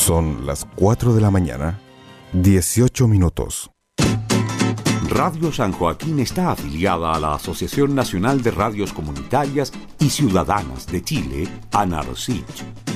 Son las 4 de la mañana, 18 minutos. Radio San Joaquín está afiliada a la Asociación Nacional de Radios Comunitarias y Ciudadanas de Chile, ANARCICH.